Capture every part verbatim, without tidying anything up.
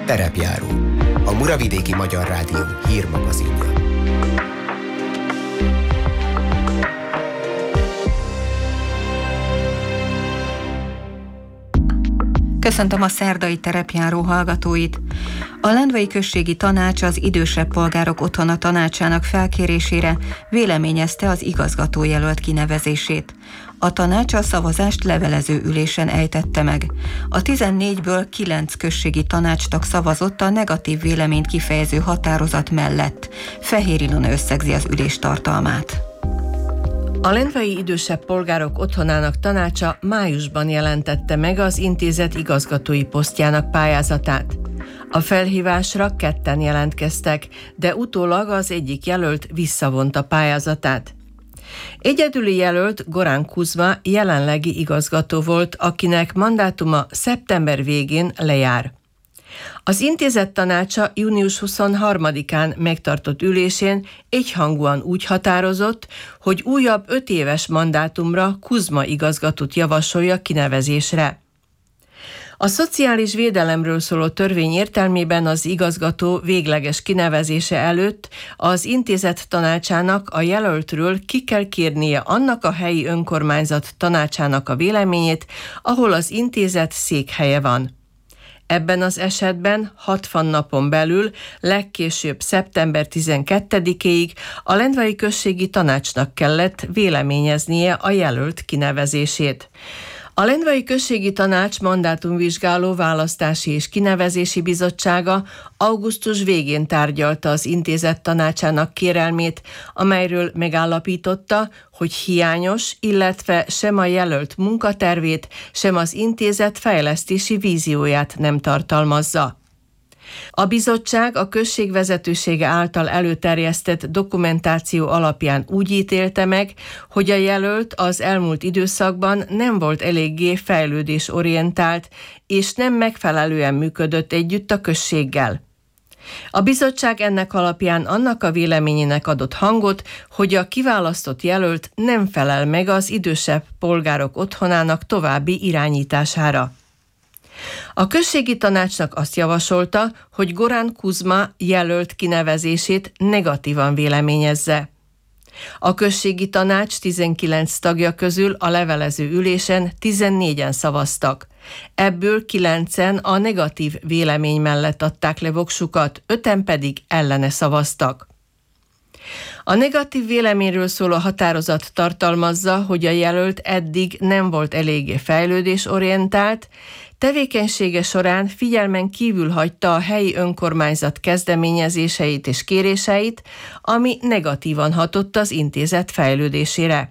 Terepjáró, a Muravidéki Magyar Rádió hírmagazinja. Köszöntöm a szerdai terepjáró hallgatóit! A Lendvai Községi Tanács az idősebb polgárok otthona tanácsának felkérésére véleményezte az igazgatójelölt kinevezését. A tanács a szavazást levelező ülésen ejtette meg. A tizennégyből kilenc községi tanácstag szavazott a negatív véleményt kifejező határozat mellett. Fehér Ilona összegzi az ülés tartalmát. A Lendvai Idősebb Polgárok Otthonának tanácsa májusban jelentette meg az intézet igazgatói posztjának pályázatát. A felhívásra ketten jelentkeztek, de utólag az egyik jelölt visszavonta pályázatát. Egyedüli jelölt Goran Kuzma jelenlegi igazgató volt, akinek mandátuma szeptember végén lejár. Az intézet tanácsa június huszonharmadikán megtartott ülésén egyhangúan úgy határozott, hogy újabb öt éves mandátumra Kuzma igazgatót javasolja kinevezésre. A szociális védelemről szóló törvény értelmében az igazgató végleges kinevezése előtt az intézet tanácsának a jelöltről ki kell kérnie annak a helyi önkormányzat tanácsának a véleményét, ahol az intézet székhelye van. Ebben az esetben hatvan napon belül, legkésőbb szeptember tizenkettedikéig a Lendvai Községi Tanácsnak kellett véleményeznie a jelölt kinevezését. A Lendvai Községi Tanács mandátumvizsgáló választási és kinevezési bizottsága augusztus végén tárgyalta az intézet tanácsának kérelmét, amelyről megállapította, hogy hiányos, illetve sem a jelölt munkatervét, sem az intézet fejlesztési vízióját nem tartalmazza. A bizottság a község vezetősége által előterjesztett dokumentáció alapján úgy ítélte meg, hogy a jelölt az elmúlt időszakban nem volt eléggé fejlődésorientált, és nem megfelelően működött együtt a községgel. A bizottság ennek alapján annak a véleményének adott hangot, hogy a kiválasztott jelölt nem felel meg az idősebb polgárok otthonának további irányítására. A községi tanácsnak azt javasolta, hogy Goran Kuzma jelölt kinevezését negatívan véleményezze. A községi tanács tizenkilenc tagja közül a levelező ülésen tizennégyen szavaztak. Ebből kilencen a negatív vélemény mellett adták le voksukat, öten pedig ellene szavaztak. A negatív véleményről szóló határozat tartalmazza, hogy a jelölt eddig nem volt eléggé fejlődésorientált, tevékenysége során figyelmen kívül hagyta a helyi önkormányzat kezdeményezéseit és kéréseit, ami negatívan hatott az intézet fejlődésére.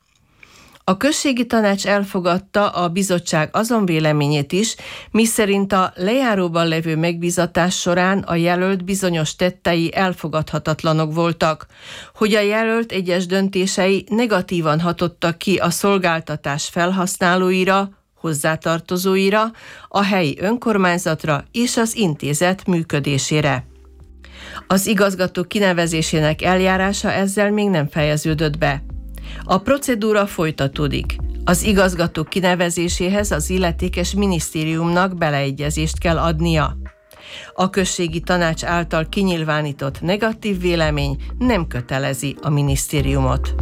A községi tanács elfogadta a bizottság azon véleményét is, miszerint a lejáróban levő megbízatás során a jelölt bizonyos tettei elfogadhatatlanok voltak, hogy a jelölt egyes döntései negatívan hatottak ki a szolgáltatás felhasználóira, hozzátartozóira, a helyi önkormányzatra és az intézet működésére. Az igazgató kinevezésének eljárása ezzel még nem fejeződött be. A procedúra folytatódik. Az igazgató kinevezéséhez az illetékes minisztériumnak beleegyezést kell adnia. A községi tanács által kinyilvánított negatív vélemény nem kötelezi a minisztériumot.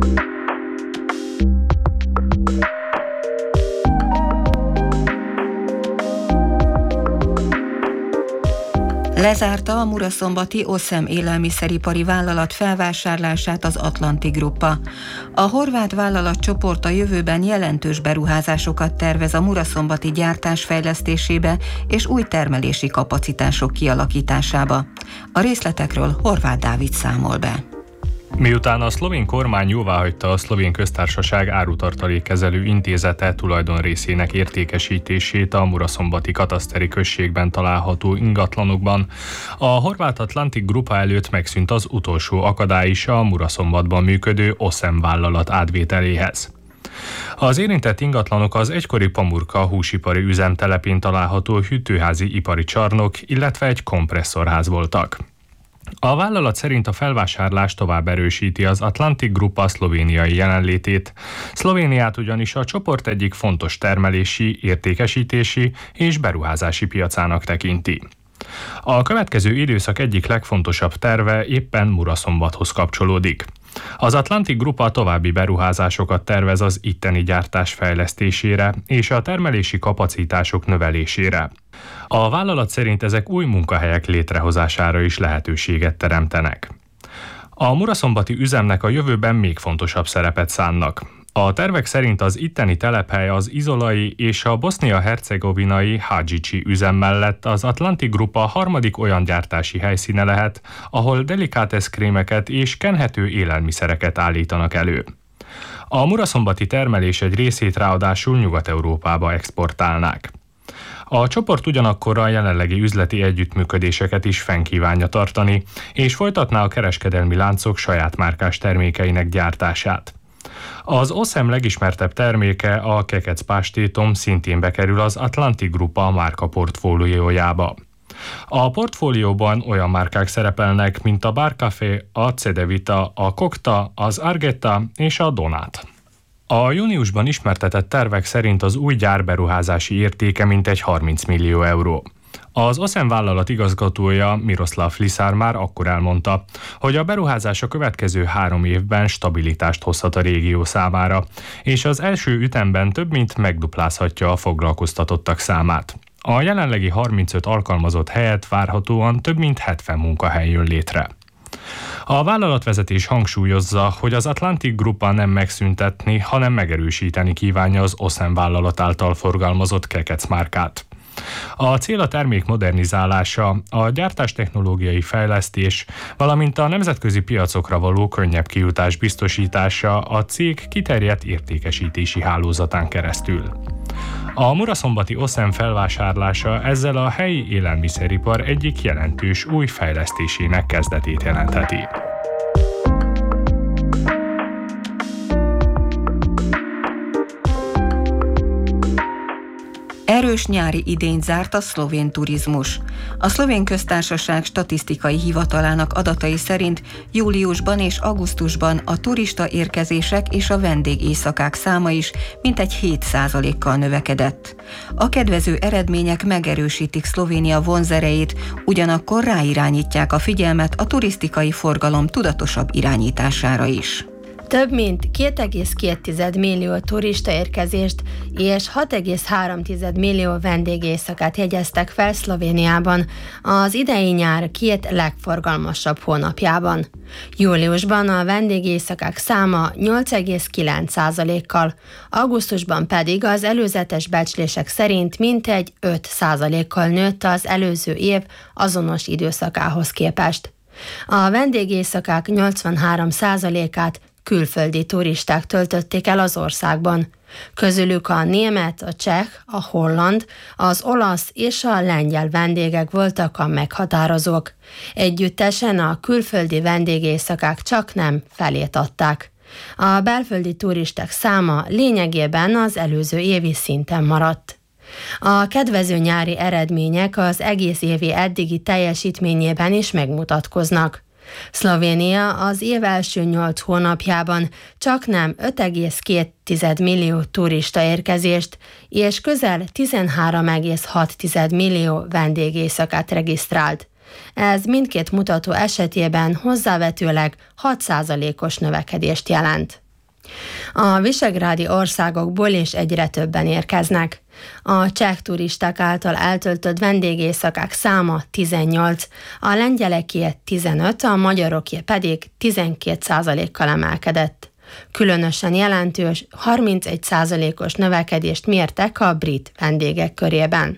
Lezárta a muraszombati Oszem élelmiszeripari vállalat felvásárlását az Atlanti Grupa. A horvát vállalatcsoport a jövőben jelentős beruházásokat tervez a muraszombati gyártás fejlesztésébe és új termelési kapacitások kialakításába. A részletekről Horváth Dávid számol be. Miután a szlovén kormány jóváhagyta a Szlovén Köztársaság árutartalékkezelő intézete tulajdonrészének értékesítését a muraszombati kataszteri községben található ingatlanokban, a horvát Atlantic Grupa előtt megszűnt az utolsó akadály is a Muraszombatban működő Oszem vállalat átvételéhez. Az érintett ingatlanok az egykori Pamurka húsipari üzemtelepén található hűtőházi ipari csarnok, illetve egy kompresszorház voltak. A vállalat szerint a felvásárlás tovább erősíti az Atlantic Grupa szlovéniai jelenlétét. Szlovéniát ugyanis a csoport egyik fontos termelési, értékesítési és beruházási piacának tekinti. A következő időszak egyik legfontosabb terve éppen Muraszombathoz kapcsolódik. Az Atlantic Grupa további beruházásokat tervez az itteni gyártás fejlesztésére és a termelési kapacitások növelésére. A vállalat szerint ezek új munkahelyek létrehozására is lehetőséget teremtenek. A muraszombati üzemnek a jövőben még fontosabb szerepet szánnak. A tervek szerint az itteni telephely az izolai és a bosznia-hercegovinai Hadzsici üzem mellett az Atlantic Grupa harmadik olyan gyártási helyszíne lehet, ahol delikáteszkrémeket és kenhető élelmiszereket állítanak elő. A muraszombati termelés egy részét ráadásul Nyugat-Európába exportálnák. A csoport ugyanakkor a jelenlegi üzleti együttműködéseket is fenn kívánja tartani, és folytatná a kereskedelmi láncok saját márkás termékeinek gyártását. Az Osem legismertebb terméke, a kekec pástétom szintén bekerül az Atlantic Grupa márka portfóliójába. A portfólióban olyan márkák szerepelnek, mint a Bar Café, a Cedevita, a Kokta, az Argetta és a Donat. A júniusban ismertetett tervek szerint az új gyár beruházási értéke mintegy harminc millió euró. Az Osem vállalat igazgatója Miroslav Lisár már akkor elmondta, hogy a beruházás a következő három évben stabilitást hozhat a régió számára, és az első ütemben több mint megduplázhatja a foglalkoztatottak számát. A jelenlegi harmincöt alkalmazott helyett várhatóan több mint hetven munkahely jön létre. A vállalatvezetés hangsúlyozza, hogy az Atlantic Grupa nem megszüntetni, hanem megerősíteni kívánja az Osem vállalat által forgalmazott kekec márkát. A cél a termék modernizálása, a gyártástechnológiai fejlesztés, valamint a nemzetközi piacokra való könnyebb kijutás biztosítása a cég kiterjedt értékesítési hálózatán keresztül. A muraszombati Osem felvásárlása ezzel a helyi élelmiszeripar egyik jelentős új fejlesztésének kezdetét jelentheti. Erős nyári idényt zárt a szlovén turizmus. A Szlovén Köztársaság Statisztikai Hivatalának adatai szerint júliusban és augusztusban a turista érkezések és a vendégéjszakák száma is mintegy hét százalékkal növekedett. A kedvező eredmények megerősítik Szlovénia vonzerejét, ugyanakkor ráirányítják a figyelmet a turisztikai forgalom tudatosabb irányítására is. Több mint két egész két millió turista érkezést és hat egész három millió vendégéjszakát jegyeztek fel Szlovéniában az idei nyár két legforgalmasabb hónapjában. Júliusban a vendégéjszakák száma nyolc egész kilenc százalékkal, augusztusban pedig az előzetes becslések szerint mintegy öt százalékkal nőtt az előző év azonos időszakához képest. A vendégéjszakák nyolcvanhárom százalékát külföldi turisták töltötték el az országban. Közülük a német, a cseh, a holland, az olasz és a lengyel vendégek voltak a meghatározók. Együttesen a külföldi vendégéjszakák csaknem felét adták. A belföldi turisták száma lényegében az előző évi szinten maradt. A kedvező nyári eredmények az egész évi eddigi teljesítményében is megmutatkoznak. Szlovénia az év első nyolc hónapjában csaknem öt egész két millió turista érkezést és közel tizenhárom egész hat millió vendégéjszakát regisztrált. Ez mindkét mutató esetében hozzávetőleg hat százalékos növekedést jelent. A visegrádi országokból is egyre többen érkeznek. A cseh turisták által eltöltött vendégéjszakák száma tizennyolc, a lengyeleké tizenöt, a magyaroké pedig tizenkét százalékkal emelkedett. Különösen jelentős harmincegy százalékos növekedést mértek a brit vendégek körében.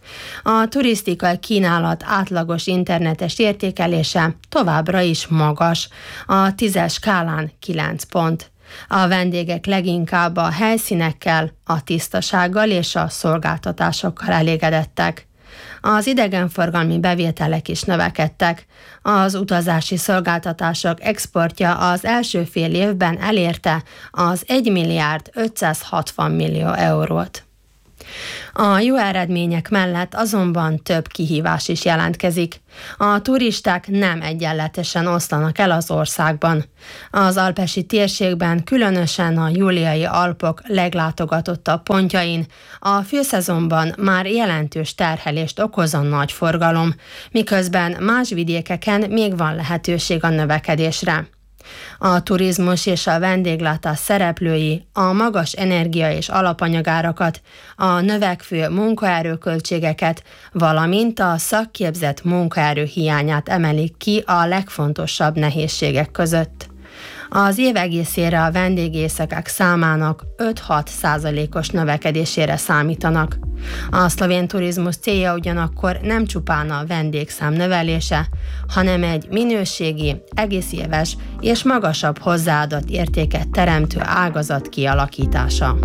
A turisztikai kínálat átlagos internetes értékelése továbbra is magas, a tízes skálán kilenc pont. A vendégek leginkább a helyszínekkel, a tisztasággal és a szolgáltatásokkal elégedettek. Az idegenforgalmi bevételek is növekedtek. Az utazási szolgáltatások exportja az első fél évben elérte az egy milliárd ötszázhatvan millió eurót. A jó eredmények mellett azonban több kihívás is jelentkezik. A turisták nem egyenletesen oszlanak el az országban. Az alpesi térségben, különösen a Júliai Alpok leglátogatottabb pontjain a főszezonban már jelentős terhelést okoz a nagy forgalom, miközben más vidékeken még van lehetőség a növekedésre. A turizmus és a vendéglátás szereplői a magas energia és alapanyagárakat, a növekvő munkaerőköltségeket, valamint a szakképzett munkaerő hiányát emelik ki a legfontosabb nehézségek között. Az év egészére a vendégéjszakák számának öt-hat százalékos növekedésére számítanak. A szlovén turizmus célja ugyanakkor nem csupán a vendégszám növelése, hanem egy minőségi, egész éves és magasabb hozzáadott értéket teremtő ágazat kialakítása.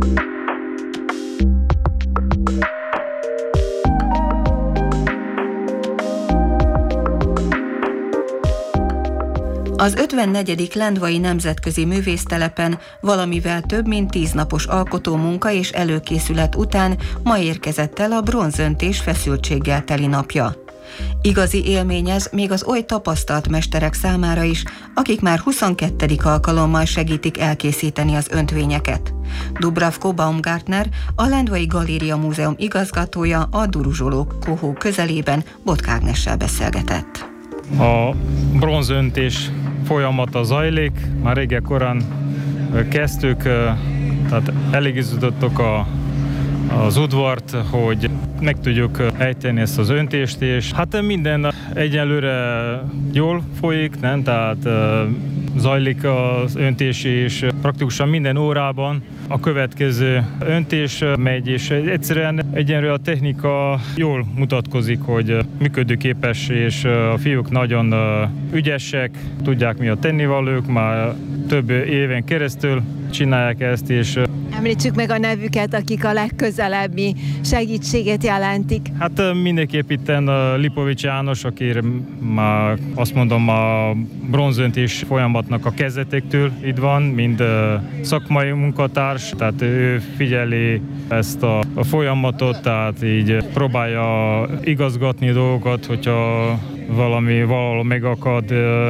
Az ötvennegyedik Lendvai Nemzetközi Művésztelepen valamivel több mint tíz napos alkotómunka és előkészület után ma érkezett el a bronzöntés feszültséggel teli napja. Igazi élmény ez még az oly tapasztalt mesterek számára is, akik már huszonkettedik alkalommal segítik elkészíteni az öntvényeket. Dubravko Baumgartner, a Lendvai Galéria Múzeum igazgatója a Duruzsoló kohó közelében Botka Ágnessel beszélgetett. A bronzöntés folyamata zajlik, már régen korán kezdtük, tehát elégizítottuk a, az udvart, hogy meg tudjuk ejteni ezt az öntést, és hát minden egyelőre jól folyik, nem? Tehát zajlik az öntés, és praktikusan minden órában a következő öntés megy, és egyszerűen egyenlőre a technika jól mutatkozik, hogy működőképes, és a fiúk nagyon ügyesek, tudják mi a tennivalók, már több éven keresztül csinálják ezt, és említsük meg a nevüket, akik a legközelebbi segítséget jelentik. Hát mindenképp itten Lipovics János, aki már azt mondom a bronzöntés folyamatnak a kezdetektől itt van, mind szakmai munkatárs, tehát ő figyeli ezt a, a folyamatot, tehát így próbálja igazgatni dolgokat, hogyha valami valahol megakad,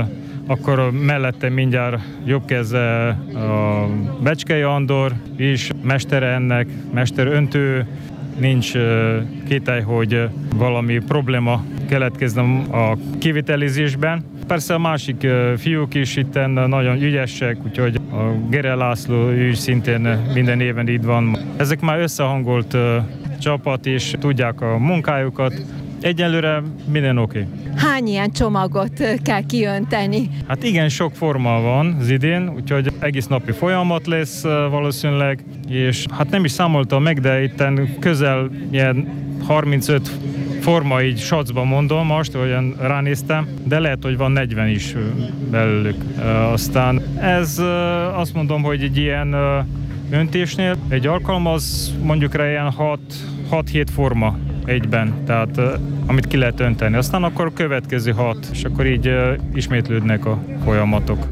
akkor mellette mindjárt jobb keze a Becskei Andor is, mestere ennek, mesteröntő, nincs kételj, hogy valami probléma keletkezne a kivitelezésben. Persze a másik fiúk is itten nagyon ügyesek, úgyhogy a Gere László is szintén minden éven itt van. Ezek már összehangolt csapat, és tudják a munkájukat. Egyelőre minden oké. Okay. Hány ilyen csomagot kell kiönteni? Hát igen, sok forma van az idén, úgyhogy egész napi folyamat lesz valószínűleg, és hát nem is számoltam meg, de itten közel ilyen harmincöt forma így sacban mondom most, olyan ránéztem, de lehet, hogy van negyven is belőlük. Aztán ez azt mondom, hogy egy ilyen öntésnél egy alkalom az mondjuk rá ilyen hat-hét forma egyben, tehát uh, amit ki lehet önteni. Aztán akkor a következő hat, és akkor így uh, ismétlődnek a folyamatok.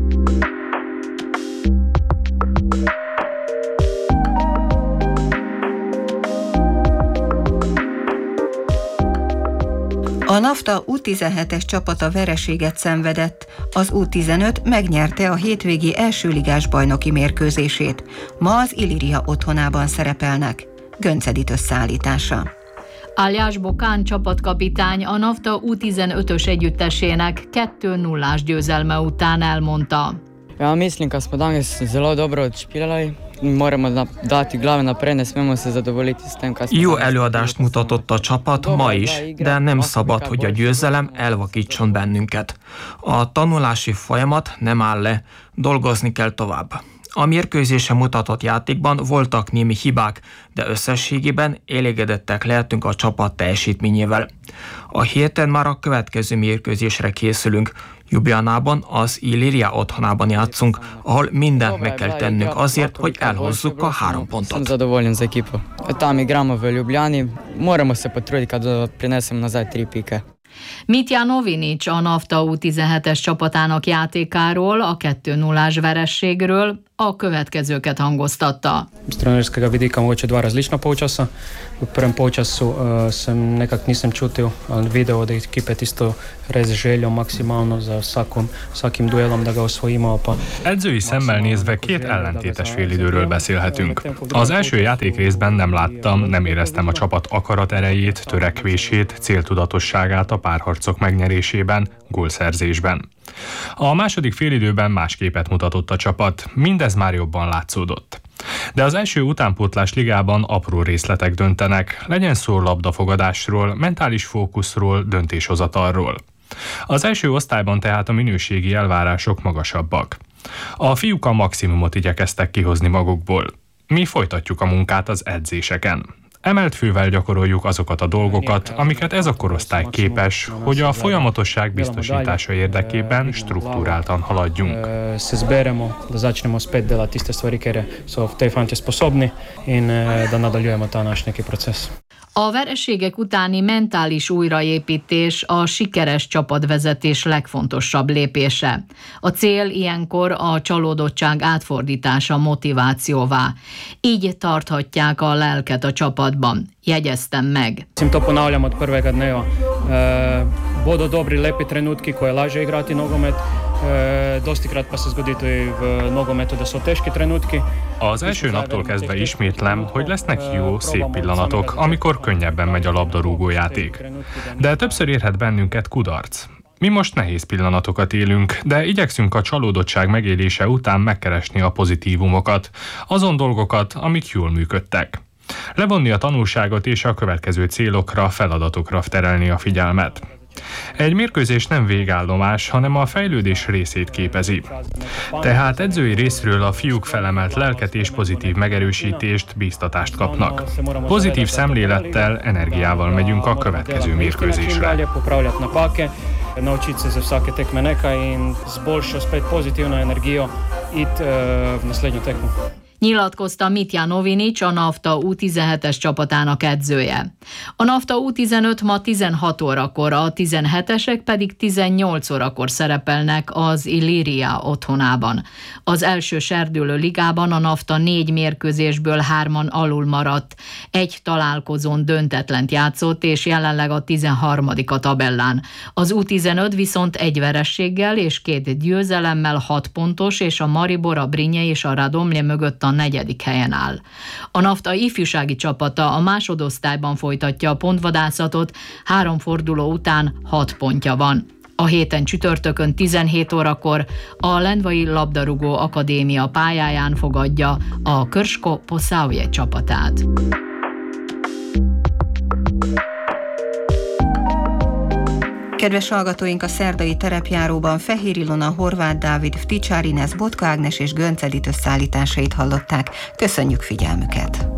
A NAFTA U tizenhetes csapata vereséget szenvedett, az U tizenöt megnyerte a hétvégi első ligás bajnoki mérkőzését. Ma az Illyria otthonában szerepelnek. Gönc Edith összeállítása. Aljaž Bokán csapatkapitány a NAFTA U tizenötös együttesének kettő nullás győzelme után elmondta. Ja, mislim, kad smo danes zelo dobro odšpilali, moramo dati glave naprej, ne smemo se zadovoljiti s tem, kad smo... Jó előadást mutatott a csapat ma is, de nem szabad, hogy a győzelem elvakítson bennünket. A tanulási folyamat nem áll le, dolgozni kell tovább. A mérkőzésen mutatott játékban voltak némi hibák, de összességében elégedettek lehetünk a csapat teljesítményével. A héten már a következő mérkőzésre készülünk. Ljubljanában, az Illyria otthonában játszunk, ahol mindent meg kell tennünk azért, hogy elhozzuk a három pontot. Sem zadovoljen za ekipo. Tam igramo v Ljubljani, moramo se potruditi, da prinesemo nazaj tri pike. Mitja Novinic, a NAFTA U tizenhetes csapatának játékáról, a kettő nullás verességről, a következőket hangoztatta. S trenerskega vidika mogoče dva različna polčasa. V prvem polčasu uh, sem nekako nisem čutil ali videl, da ekipe tisto res željo maksimalno za vsakom, vsakim duelom, da ga osvojimo. Pa... Edzői szemmel nézve két ellentétes félidőről beszélhetünk. Az első játékrészben nem láttam, nem éreztem a csapat akarat erejét, törekvését, céltudatosságát a párharcok megnyerésében, gólszerzésben. A második félidőben más képet mutatott a csapat, mindez már jobban látszódott. De az első utánpótlás ligában apró részletek döntenek, legyen szó labdafogadásról, mentális fókuszról, döntéshozatalról. Az első osztályban tehát a minőségi elvárások magasabbak. A fiúk a maximumot igyekeztek kihozni magukból. Mi folytatjuk a munkát az edzéseken. Emelt fővel gyakoroljuk azokat a dolgokat, amiket ez a korosztály képes, hogy a folyamatosság biztosítása érdekében struktúráltan haladjunk. A vereségek utáni mentális újraépítés a sikeres csapatvezetés legfontosabb lépése. A cél ilyenkor a csalódottság átfordítása motivációvá. Így tarthatják a lelket a csapatban. Jegyeztem meg. To ponavljam od prvega dneva. Bodo dobri, lepi trenutki, ko je lažje igrati nogomet. Dostikrat pa se zgodi tudi v nogometu, da so težki trenutki. Az első naptól kezdve ismétlem, hogy lesznek jó, szép pillanatok, amikor könnyebben megy a labdarúgó játék. De többször érhet bennünket kudarc. Mi most nehéz pillanatokat élünk, de igyekszünk a csalódottság megélése után megkeresni a pozitívumokat, azon dolgokat, amik jól működtek. Levonni a tanulságot és a következő célokra, feladatokra terelni a figyelmet. Egy mérkőzés nem végállomás, hanem a fejlődés részét képezi. Tehát edzői részről a fiúk felemelt lelket és pozitív megerősítést, bíztatást kapnak. Pozitív szemlélettel, energiával megyünk a következő mérkőzésre. Naučiti se za vsake tekme nekaj in z boljšo, spet pozitivno energijo iti v naslednjo tekmo. Nyilatkozta Mitja Novinics, a NAFTA U tizenhetes csapatának edzője. A NAFTA U tizenöt ma tizenhat órakor, a tizenhetesek pedig tizennyolc órakor szerepelnek az Illyria otthonában. Az első serdülő ligában a NAFTA négy mérkőzésből hárman alul maradt, egy találkozón döntetlent játszott, és jelenleg a tizenharmadik a tabellán. Az U tizenöt viszont egy verességgel és két győzelemmel hat pontos, és a Maribor, a Brinje és a Radomlje mögött a negyedik helyen áll. A NAFTA ifjúsági csapata a másodosztályban folytatja a pontvadászatot, három forduló után hat pontja van. A héten csütörtökön tizenhét órakor a Lendvai Labdarúgó Akadémia pályáján fogadja a Krško Posavje csapatát. Kedves hallgatóink, a szerdai terepjáróban Fehér Ilona, Horváth Dávid, Vticsár Inez, Botka Ágnes és Gönc Edit összeállításait hallották. Köszönjük figyelmüket!